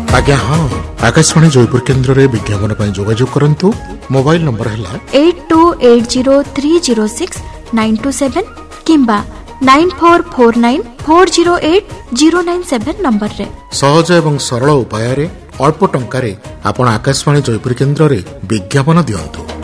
आज्ञा हाँ आकाशवाणी जयपुर केन्द्र रे विज्ञापन पर जोगाजोग करंतु। मोबाइल नंबर है 8280306927 किंबा 9449408097 नंबर रे। सहज एवं सरल उपाय अल्प टंका रे आपण आकाशवाणी जयपुर केन्द्र रे विज्ञापन दियंतु।